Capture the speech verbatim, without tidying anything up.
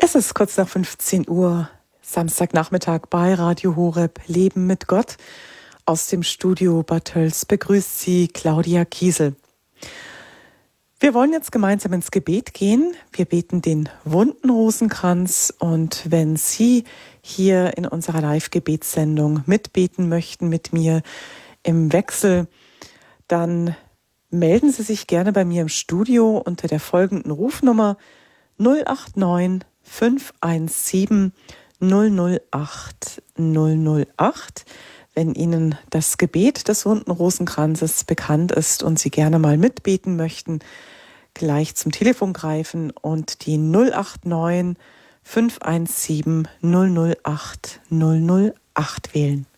Es ist kurz nach fünfzehn Uhr, Samstagnachmittag bei Radio Horeb, Leben mit Gott. Aus dem Studio Bad Tölz begrüßt Sie Claudia Kiesel. Wir wollen jetzt gemeinsam ins Gebet gehen. Wir beten den wunden Rosenkranz, und wenn Sie hier in unserer Live-Gebetssendung mitbeten möchten mit mir im Wechsel, dann melden Sie sich gerne bei mir im Studio unter der folgenden Rufnummer null acht neun fünf eins sieben null null acht null null acht. Wenn Ihnen das Gebet des wunden Rosenkranzes bekannt ist und Sie gerne mal mitbeten möchten, gleich zum Telefon greifen und die null acht neun fünf eins sieben null null acht null null acht wählen.